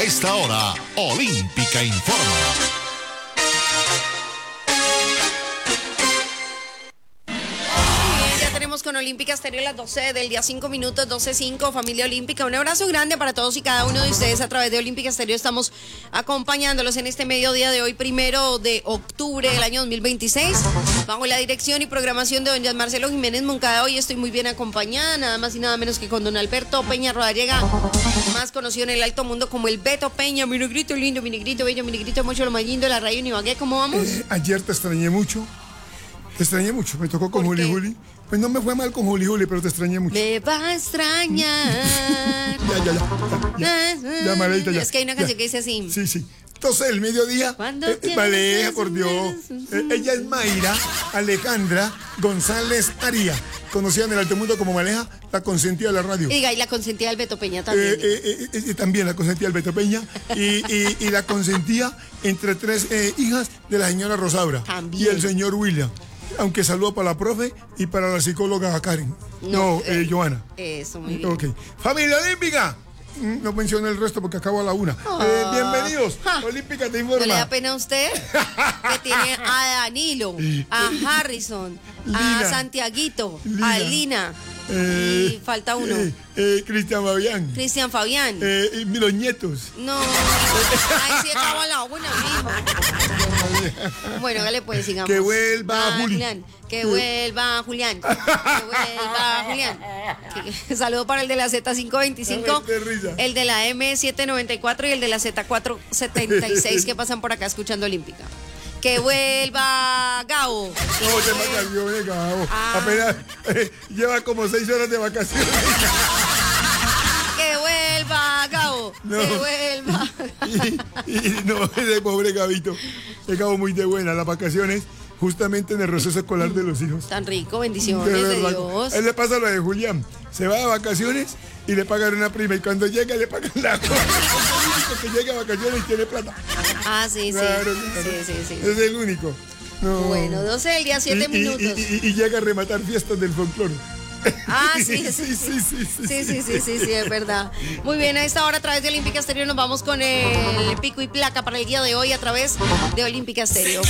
esta hora, Olímpica Informa. Con Olímpica Estéreo a las 12 del día, 5 minutos, 12:05, familia olímpica. Un abrazo grande para todos y cada uno de ustedes a través de Olímpica Estéreo. Estamos acompañándolos en este mediodía de hoy, 1 de octubre del año 2026, bajo la dirección y programación de don Jan Marcelo Jiménez Moncada. Hoy estoy muy bien acompañada, nada más y nada menos que con don Alberto Peña Rodallega, más conocido en el alto mundo como el Beto Peña. Mi negrito lindo, mi negrito bello, mi negrito mucho lo más lindo de la radio Ibagué. ¿Cómo vamos? Ayer te extrañé mucho, me tocó con Juli. Pues no me fue mal con Juli, pero te extrañé mucho. Me va a extrañar. Ya, Marita, ya. Es que hay una canción que dice así. Sí. Entonces, el mediodía, vale, por Dios. Ella es Mayra Alejandra González Aría, conocida en el alto mundo como Maleja, la consentida de la radio. Y la consentida del Beto Peña también. También la consentida del Beto Peña. Y la consentía entre 3 hijas de la señora Rosaura. También. Y el señor William. Aunque saludo para la profe y para la psicóloga Karen. Joana. Eso, muy bien. Ok. Familia Olímpica. No mencioné el resto porque acabo a la 1. Bienvenidos. Olímpica te informa. ¿No le da pena a usted? Que tiene a Danilo, a Harrison, a Santiaguito, a Lina. Y falta uno. Cristian Fabián. Y los nietos. No. Ahí sí acaba la 1, mijo. Bueno, dale pues, sigamos. Que vuelva Julián. Que vuelva Julián. Saludo para el de la Z525, el de la M794 y el de la Z476 que pasan por acá escuchando Olímpica. Que vuelva Gabo. No, de vacaciones, Gabo. Apenas lleva como 6 horas de vacaciones. Que vuelva Gabo. No. Que vuelva. No, ese pobre Gabito. El Gabo muy de buena. Las vacaciones, justamente en el receso escolar de los hijos. Tan rico, bendiciones de Dios. A él le pasa lo de Julián. Se va de vacaciones y le pagan una prima. Y cuando llega le pagan la otra. Es el único que llega a vacaciones y tiene plata. Sí. Claro. Sí. Es el único. No. Bueno, 12 del día, 7 minutos. Y llega a rematar fiestas del folclore. Sí, es verdad. Muy bien, a esta hora a través de Olímpica Estéreo nos vamos con el pico y placa para el día de hoy a través de Olímpica Estéreo.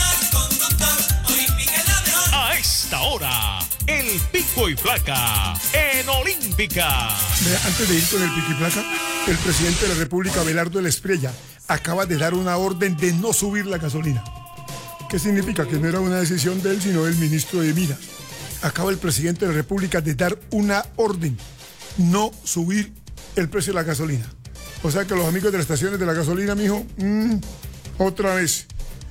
A esta hora, el pico y placa en Olímpica. Antes de ir con el pico y placa, el presidente de la República, Abelardo Espriella, acaba de dar una orden de no subir la gasolina. ¿Qué significa? Que no era una decisión de él, sino del ministro de Minas. Acaba el presidente de la República de dar una orden, no subir el precio de la gasolina. O sea que los amigos de las estaciones de la gasolina, mijo, otra vez.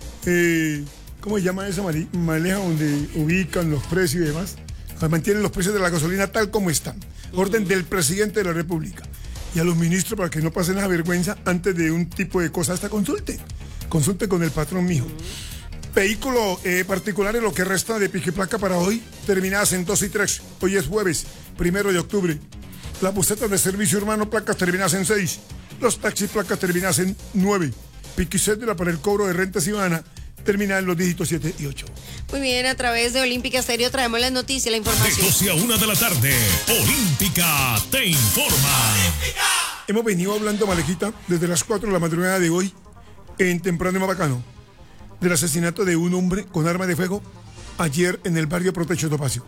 ¿Cómo se llama esa maleja donde ubican los precios y demás? Mantienen los precios de la gasolina tal como están. Orden del presidente de la República. Y a los ministros, para que no pasen esa vergüenza, antes de un tipo de cosas, hasta consulte con el patrón, mijo. Vehículo particular en lo que resta de pico y placa para hoy, terminadas en 2 y 3. Hoy es jueves, 1 de octubre. Las busetas de servicio urbano, placas terminadas en 6. Los taxis, placas terminadas en 9. Pico y cédula para el cobro de renta ciudadana, terminada en los dígitos 7 y 8. Muy bien, a través de Olímpica Estéreo traemos las noticias, la información. De 12 a 1 de la tarde, Olímpica te informa. Hemos venido hablando, Malejita, desde las 4 de la madrugada de hoy, en Temprano y Mabacano, del asesinato de un hombre con arma de fuego ayer en el barrio Protecho Topacio.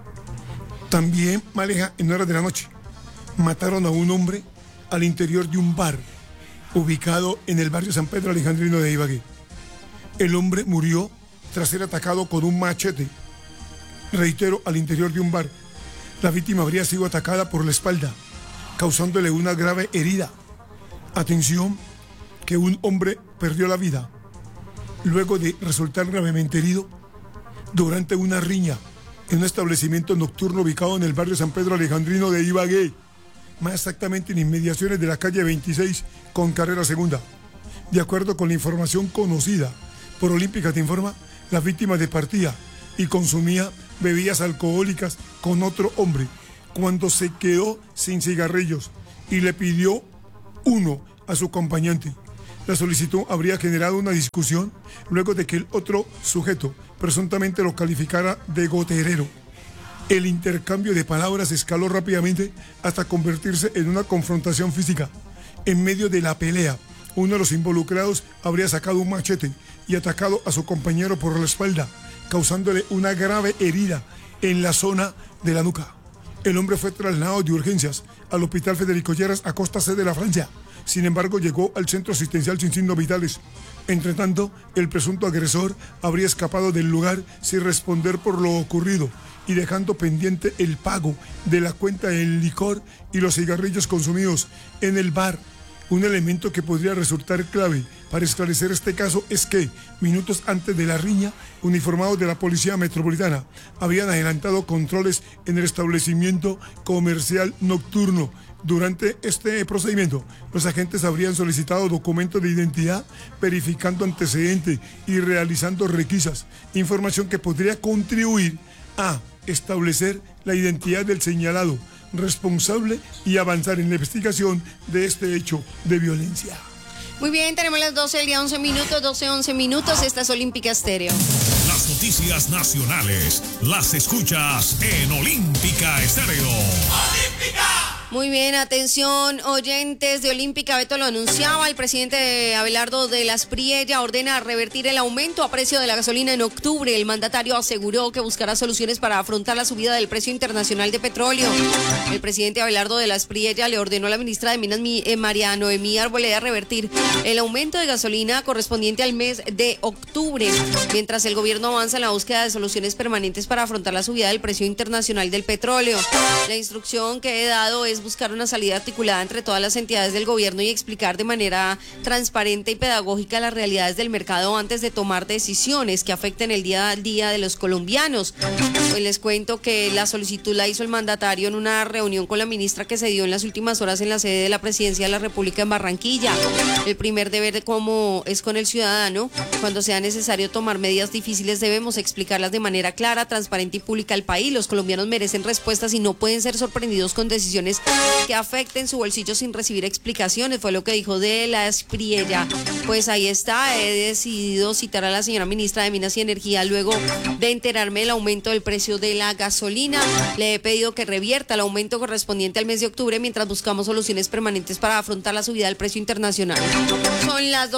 También, Maleja, en horas de la noche, mataron a un hombre al interior de un bar ubicado en el barrio San Pedro Alejandrino de Ibagué. El hombre murió tras ser atacado con un machete. Reitero, al interior de un bar. La víctima habría sido atacada por la espalda, causándole una grave herida. Atención, que un hombre perdió la vida luego de resultar gravemente herido durante una riña en un establecimiento nocturno ubicado en el barrio San Pedro Alejandrino de Ibagué, más exactamente en inmediaciones de la calle 26 con carrera segunda. De acuerdo con la información conocida por Olímpica te informa, la víctima departía y consumía bebidas alcohólicas con otro hombre cuando se quedó sin cigarrillos y le pidió uno a su acompañante. La solicitud habría generado una discusión luego de que el otro sujeto presuntamente lo calificara de goterero. El intercambio de palabras escaló rápidamente hasta convertirse en una confrontación física. En medio de la pelea, Uno de los involucrados habría sacado un machete y atacado a su compañero por la espalda, causándole una grave herida en la zona de la nuca. El hombre fue trasladado de urgencias al Hospital Federico Lleras Acosta C de la Francia. Sin embargo, llegó al centro asistencial sin signos vitales. Entre tanto, el presunto agresor habría escapado del lugar sin responder por lo ocurrido y dejando pendiente el pago de la cuenta del licor y los cigarrillos consumidos en el bar. Un elemento que podría resultar clave para esclarecer este caso es que, minutos antes de la riña, uniformados de la Policía Metropolitana habían adelantado controles en el establecimiento comercial nocturno. Durante este procedimiento, los agentes habrían solicitado documentos de identidad, verificando antecedentes y realizando requisas, información que podría contribuir a establecer la identidad del señalado responsable y avanzar en la investigación de este hecho de violencia. Muy bien, tenemos las 12 del día, 11 minutos, 11 minutos. Esta es Olímpica Estéreo. Las noticias nacionales las escuchas en Olímpica Estéreo. ¡Olímpica! Muy bien, atención, oyentes de Olímpica. Beto lo anunciaba, el presidente Abelardo de las Priella ordena revertir el aumento a precio de la gasolina en octubre. El mandatario aseguró que buscará soluciones para afrontar la subida del precio internacional de petróleo. El presidente Abelardo de las Priella le ordenó a la ministra de Minas, María Noemí Arboleda, revertir el aumento de gasolina correspondiente al mes de octubre, mientras el gobierno avanza en la búsqueda de soluciones permanentes para afrontar la subida del precio internacional del petróleo. La instrucción que he dado es buscar una salida articulada entre todas las entidades del gobierno y explicar de manera transparente y pedagógica las realidades del mercado antes de tomar decisiones que afecten el día a día de los colombianos. Pues les cuento que la solicitud la hizo el mandatario en una reunión con la ministra que se dio en las últimas horas en la sede de la Presidencia de la República en Barranquilla. El primer deber, como es con el ciudadano, cuando sea necesario tomar medidas difíciles debemos explicarlas de manera clara, transparente y pública al país. Los colombianos merecen respuestas y no pueden ser sorprendidos con decisiones que afecten su bolsillo sin recibir explicaciones, fue lo que dijo de las Priella. Pues ahí está, he decidido citar a la señora ministra de Minas y Energía luego de enterarme del aumento del precio de la gasolina. Le he pedido que revierta el aumento correspondiente al mes de octubre mientras buscamos soluciones permanentes para afrontar la subida del precio internacional. Son las